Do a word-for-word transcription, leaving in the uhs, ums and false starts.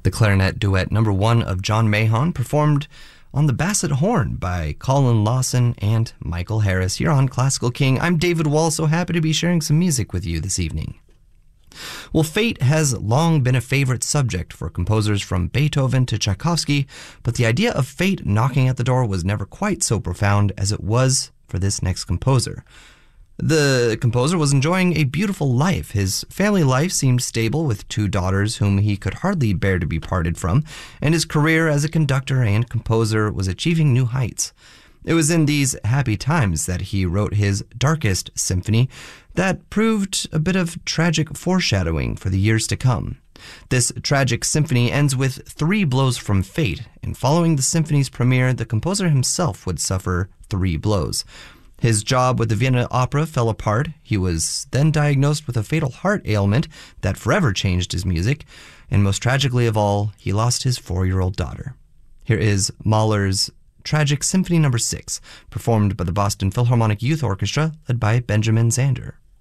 The clarinet duet number one of John Mahon, performed on the basset horn by Colin Lawson and Michael Harris. Here on Classical King, I'm David Wall, so happy to be sharing some music with you this evening. Well, fate has long been a favorite subject for composers from Beethoven to Tchaikovsky, but the idea of fate knocking at the door was never quite so profound as it was for this next composer. The composer was enjoying a beautiful life. His family life seemed stable, with two daughters whom he could hardly bear to be parted from, and his career as a conductor and composer was achieving new heights. It was in these happy times that he wrote his Darkest Symphony that proved a bit of tragic foreshadowing for the years to come. This tragic symphony ends with three blows from fate, and following the symphony's premiere, the composer himself would suffer three blows. His job with the Vienna Opera fell apart. He was then diagnosed with a fatal heart ailment that forever changed his music, and most tragically of all, he lost his four-year-old daughter. Here is Mahler's Tragic Symphony number six, performed by the Boston Philharmonic Youth Orchestra, led by Benjamin Zander.